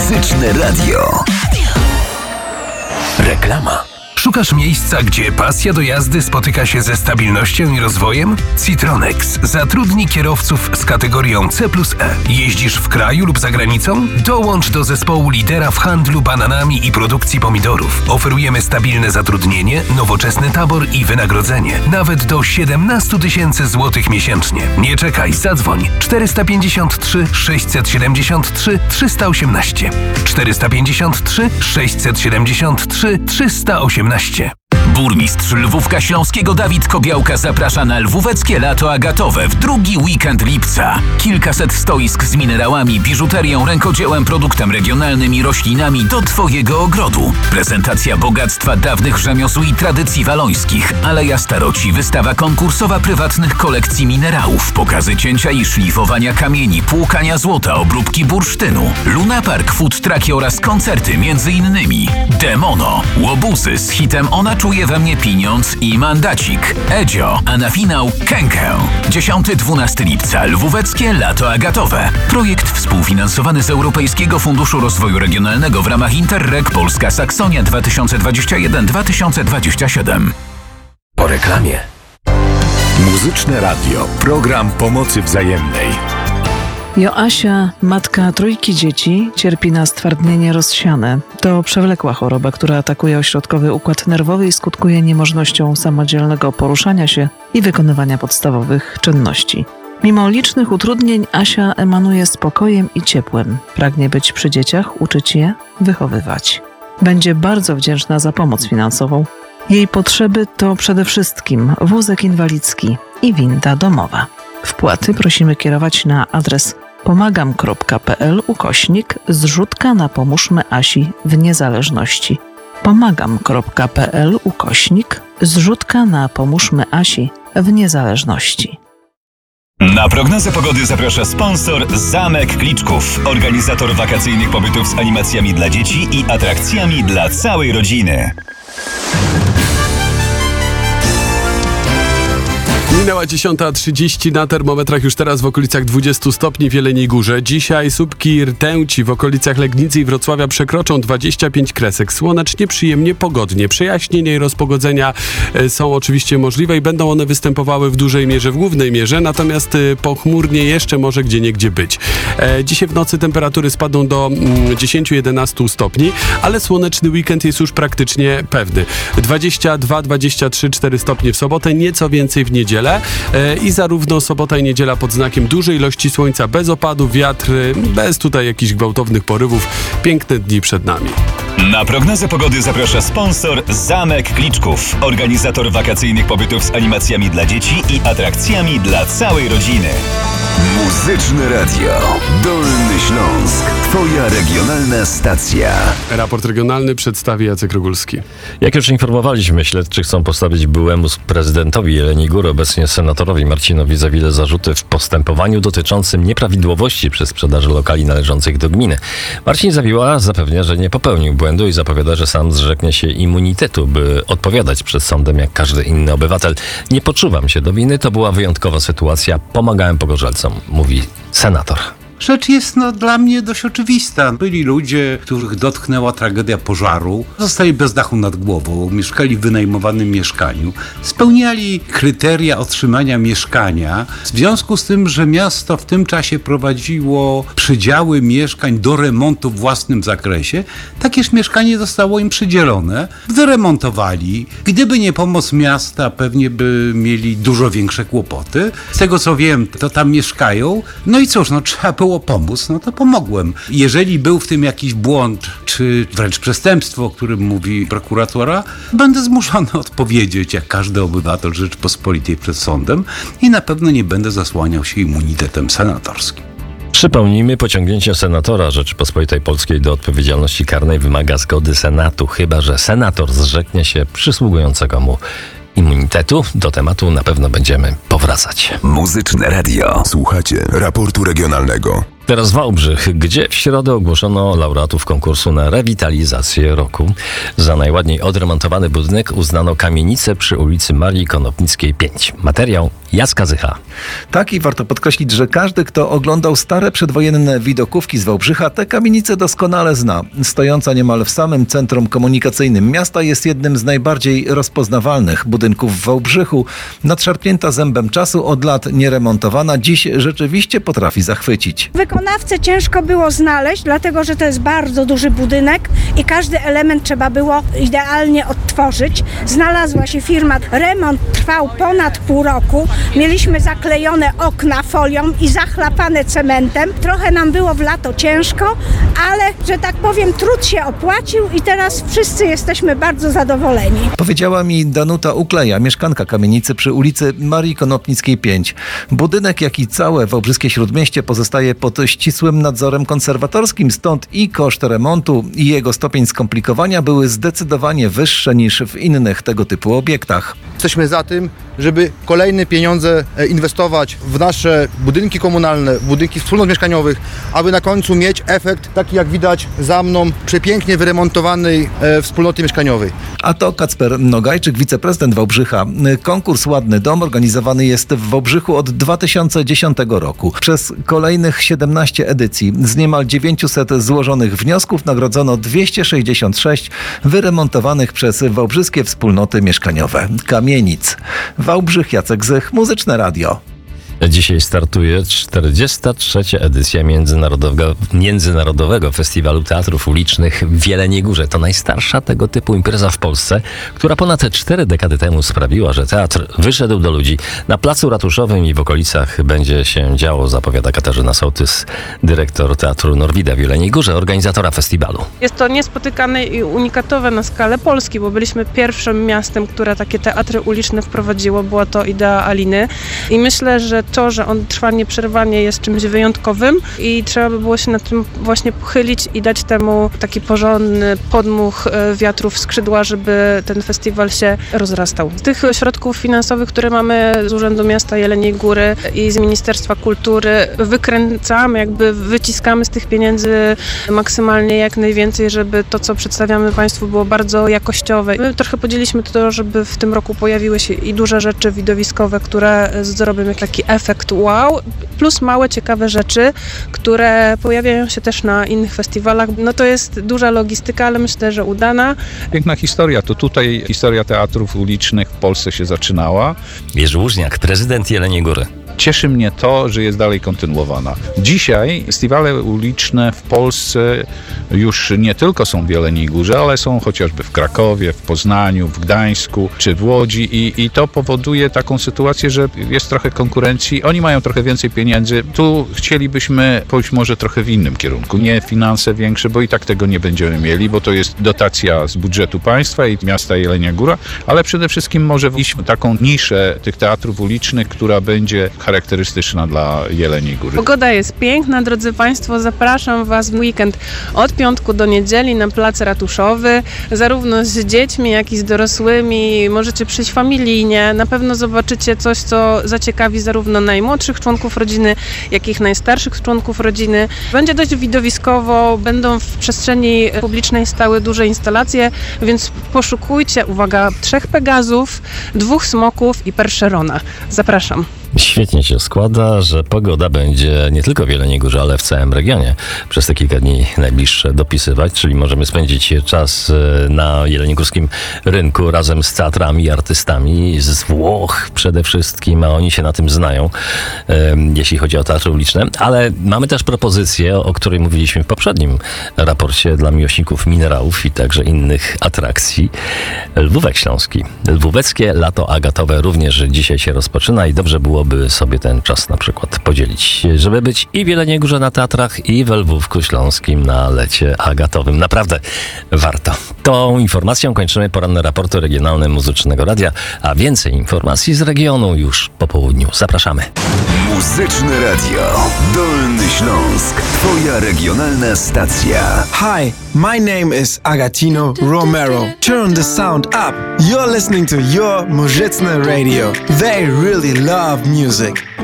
Muzyczne Radio. Reklama. Szukasz miejsca, gdzie pasja do jazdy spotyka się ze stabilnością i rozwojem? Citronex zatrudni kierowców z kategorią C+E. Jeździsz w kraju lub za granicą? Dołącz do zespołu lidera w handlu bananami i produkcji pomidorów. Oferujemy stabilne zatrudnienie, nowoczesny tabor i wynagrodzenie. Nawet do 17 000 złotych miesięcznie. Nie czekaj, zadzwoń. 453 673 318. 453 673 318. Burmistrz Lwówka Śląskiego Dawid Kobiałka zaprasza na Lwóweckie Lato Agatowe w drugi weekend lipca. Kilkaset stoisk z minerałami, biżuterią, rękodziełem, produktem regionalnym i roślinami do Twojego ogrodu. Prezentacja bogactwa dawnych rzemiosł i tradycji walońskich. Aleja Staroci, wystawa konkursowa prywatnych kolekcji minerałów, pokazy cięcia i szlifowania kamieni, płukania złota, obróbki bursztynu. Luna Park, food trucki oraz koncerty, m.in. Demono, Łobuzy z hitem Ona czuje we mnie pieniądz i Mandacik, Edzio, a na finał Kękę. 10-12 lipca Lwóweckie Lato Agatowe. Projekt współfinansowany z Europejskiego Funduszu Rozwoju Regionalnego w ramach Interreg Polska Saksonia 2021-2027. Po reklamie. Muzyczne Radio. Program pomocy wzajemnej. Joasia, matka trójki dzieci, cierpi na stwardnienie rozsiane. To przewlekła choroba, która atakuje ośrodkowy układ nerwowy i skutkuje niemożnością samodzielnego poruszania się i wykonywania podstawowych czynności. Mimo licznych utrudnień Asia emanuje spokojem i ciepłem. Pragnie być przy dzieciach, uczyć je, wychowywać. Będzie bardzo wdzięczna za pomoc finansową. Jej potrzeby to przede wszystkim wózek inwalidzki i winda domowa. Wpłaty prosimy kierować na adres pomagam.pl/zrzutka na pomóżmy Asi w niezależności. pomagam.pl/zrzutka na pomóżmy Asi w niezależności. Na prognozę pogody zaprasza sponsor Zamek Kliczków, organizator wakacyjnych pobytów z animacjami dla dzieci i atrakcjami dla całej rodziny. Minęła 10:30, na termometrach już teraz w okolicach 20 stopni w Jeleniej Górze. Dzisiaj słupki i rtęci w okolicach Legnicy i Wrocławia przekroczą 25 kresek. Słonecznie, przyjemnie, pogodnie. Przejaśnienia i rozpogodzenia są oczywiście możliwe i będą one występowały w dużej mierze, w głównej mierze, natomiast pochmurnie jeszcze może gdzieniegdzie być. Dzisiaj w nocy temperatury spadną do 10-11 stopni, ale słoneczny weekend jest już praktycznie pewny. 22, 23, 4 stopnie w sobotę, nieco więcej w niedzielę. I zarówno sobota i niedziela pod znakiem dużej ilości słońca, bez opadów, wiatr, bez tutaj jakichś gwałtownych porywów. Piękne dni przed nami. Na prognozę pogody zaprasza sponsor Zamek Kliczków, organizator wakacyjnych pobytów z animacjami dla dzieci i atrakcjami dla całej rodziny. Muzyczne Radio. Dolny Śląsk. Twoja regionalna stacja. Raport regionalny przedstawi Jacek Rogulski. Jak już informowaliśmy, śledczy chcą postawić byłemu prezydentowi Jeleniej Góry, obecnie senatorowi Marcinowi Zawile, zarzuty w postępowaniu dotyczącym nieprawidłowości przy sprzedaży lokali należących do gminy. Marcin Zawiła zapewnia, że nie popełnił błędu i zapowiada, że sam zrzeknie się immunitetu, by odpowiadać przed sądem jak każdy inny obywatel. Nie poczuwam się do winy, to była wyjątkowa sytuacja, pomagałem pogorzelcom, mówi senator. Rzecz jest dla mnie dość oczywista. Byli ludzie, których dotknęła tragedia pożaru, zostali bez dachu nad głową, mieszkali w wynajmowanym mieszkaniu, spełniali kryteria otrzymania mieszkania. W związku z tym, że miasto w tym czasie prowadziło przydziały mieszkań do remontu w własnym zakresie, takież mieszkanie zostało im przydzielone, wyremontowali. Gdyby nie pomoc miasta, pewnie by mieli dużo większe kłopoty. Z tego co wiem, to tam mieszkają. No i cóż, trzeba było pomóc, to pomogłem. Jeżeli był w tym jakiś błąd, czy wręcz przestępstwo, o którym mówi prokuratura, będę zmuszony odpowiedzieć, jak każdy obywatel Rzeczypospolitej przed sądem i na pewno nie będę zasłaniał się immunitetem senatorskim. Przypomnijmy, pociągnięcie senatora Rzeczypospolitej Polskiej do odpowiedzialności karnej wymaga zgody Senatu, chyba że senator zrzeknie się przysługującego mu immunitetu. Do tematu na pewno będziemy powracać. Muzyczne Radio. Słuchacie raportu regionalnego. Teraz Wałbrzych, gdzie w środę ogłoszono laureatów konkursu na rewitalizację roku. Za najładniej odremontowany budynek uznano kamienicę przy ulicy Marii Konopnickiej 5. Materiał Jacka Zycha. Tak, i warto podkreślić, że każdy, kto oglądał stare przedwojenne widokówki z Wałbrzycha, tę kamienicę doskonale zna. Stojąca niemal w samym centrum komunikacyjnym miasta, jest jednym z najbardziej rozpoznawalnych budynków w Wałbrzychu. Nadszarpnięta zębem czasu, od lat nieremontowana, dziś rzeczywiście potrafi zachwycić. Wykonawcę ciężko było znaleźć, dlatego że to jest bardzo duży budynek i każdy element trzeba było idealnie odtworzyć. Znalazła się firma, remont trwał ponad pół roku. Mieliśmy zaklejone okna folią i zachlapane cementem. Trochę nam było w lato ciężko, ale, że tak powiem, trud się opłacił i teraz wszyscy jesteśmy bardzo zadowoleni. Powiedziała mi Danuta Ukleja, mieszkanka kamienicy przy ulicy Marii Konopnickiej 5. Budynek, jak i całe wałbrzyskie Śródmieście, pozostaje pod ścisłym nadzorem konserwatorskim, stąd i koszt remontu, i jego stopień skomplikowania były zdecydowanie wyższe niż w innych tego typu obiektach. Jesteśmy za tym, żeby kolejne pieniądze inwestować w nasze budynki komunalne, w budynki wspólnot mieszkaniowych, aby na końcu mieć efekt taki, jak widać za mną, przepięknie wyremontowanej wspólnoty mieszkaniowej. A to Kacper Nogajczyk, wiceprezydent Wałbrzycha. Konkurs Ładny Dom organizowany jest w Wałbrzychu od 2010 roku. Przez kolejnych 17 edycji z niemal 900 złożonych wniosków nagrodzono 266 wyremontowanych przez wałbrzyskie wspólnoty mieszkaniowe kamienic. Wałbrzych, Jacek Zych, Muzyczne Radio. Dzisiaj startuje 43. edycja Międzynarodowego Festiwalu Teatrów Ulicznych w Jeleniej Górze. To najstarsza tego typu impreza w Polsce, która ponad 4 dekady temu sprawiła, że teatr wyszedł do ludzi. Na Placu Ratuszowym i w okolicach będzie się działo, zapowiada Katarzyna Sołtys, dyrektor Teatru Norwida w Jeleniej Górze, organizatora festiwalu. Jest to niespotykane i unikatowe na skalę Polski, bo byliśmy pierwszym miastem, które takie teatry uliczne wprowadziło. Była to idea Aliny i myślę, że to, że on trwa nieprzerwanie, jest czymś wyjątkowym i trzeba by było się nad tym właśnie pochylić i dać temu taki porządny podmuch wiatru w skrzydła, żeby ten festiwal się rozrastał. Z tych środków finansowych, które mamy z Urzędu Miasta Jeleniej Góry i z Ministerstwa Kultury, wykręcamy, jakby wyciskamy z tych pieniędzy maksymalnie jak najwięcej, żeby to, co przedstawiamy Państwu, było bardzo jakościowe. My trochę podzieliliśmy to, żeby w tym roku pojawiły się i duże rzeczy widowiskowe, które zrobią taki efekt wow, plus małe, ciekawe rzeczy, które pojawiają się też na innych festiwalach. No to jest duża logistyka, ale myślę, że udana. Piękna historia. To tutaj historia teatrów ulicznych w Polsce się zaczynała. Jerzy Łużniak, prezydent Jeleniej Góry. Cieszy mnie to, że jest dalej kontynuowana. Dzisiaj festiwale uliczne w Polsce już nie tylko są w Jeleniej Górze, ale są chociażby w Krakowie, w Poznaniu, w Gdańsku czy w Łodzi i to powoduje taką sytuację, że jest trochę konkurencji. Oni mają trochę więcej pieniędzy. Tu chcielibyśmy pójść może trochę w innym kierunku. Nie finanse większe, bo i tak tego nie będziemy mieli, bo to jest dotacja z budżetu państwa i miasta Jelenia Góra, ale przede wszystkim może iść w taką niszę tych teatrów ulicznych, która będzie charakterystyczna dla Jeleniej Góry. Pogoda jest piękna, drodzy Państwo, zapraszam Was w weekend od piątku do niedzieli na Plac Ratuszowy, zarówno z dziećmi, jak i z dorosłymi. Możecie przyjść familijnie, na pewno zobaczycie coś, co zaciekawi zarówno najmłodszych członków rodziny, jak i najstarszych członków rodziny. Będzie dość widowiskowo, będą w przestrzeni publicznej stały duże instalacje, więc poszukujcie, uwaga, 3 Pegazów, 2 Smoków i Percherona. Zapraszam. Świetnie się składa, że pogoda będzie nie tylko w Jeleniej Górze, ale w całym regionie przez te kilka dni najbliższe dopisywać, czyli możemy spędzić czas na jeleniogórskim rynku razem z teatrami i artystami z Włoch przede wszystkim, a oni się na tym znają, jeśli chodzi o teatry uliczne, ale mamy też propozycję, o której mówiliśmy w poprzednim raporcie dla miłośników minerałów i także innych atrakcji. Lwówek Śląski. Lwóweckie Lato Agatowe również dzisiaj się rozpoczyna i dobrze byłoby sobie ten czas na przykład podzielić, żeby być i w Jeleniej Górze na teatrach, i we Lwówku Śląskim na lecie agatowym. Naprawdę warto. Tą informacją kończymy poranne raporty regionalne Muzycznego Radia, a więcej informacji z regionu już po południu. Zapraszamy. Muzyczne Radio Dolny Śląsk. Twoja regionalna stacja. Hi, my name is Agatino Romero. Turn the sound up. You're listening to your Muzyczne Radio. They really love music.